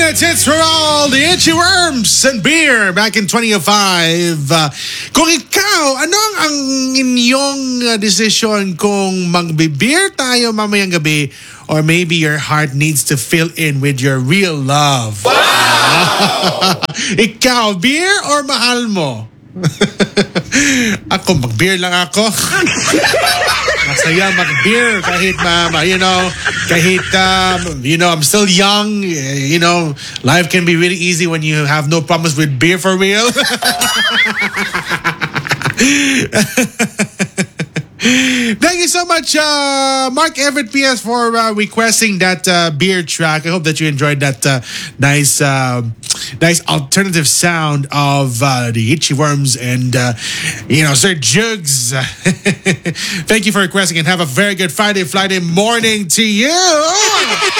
Tonight's hits for all the itchy worms and beer back in 2005. Kung ikaw, anong ang inyong desisyon kung magbe-beer tayo mamayang gabi or maybe your heart needs to fill in with your real love? Wow! Ikaw, beer or mahal mo? Ako, mag-beer lang ako. Masaya mag-beer kahit I'm still young. Life can be really easy when you have no problems with beer for real. Thank you so much, Mark Everett PS, for requesting that beer track. I hope that you enjoyed that nice alternative sound of the Itchy Worms and, Sir Jugs. Thank you for requesting and have a very good Friday morning to you.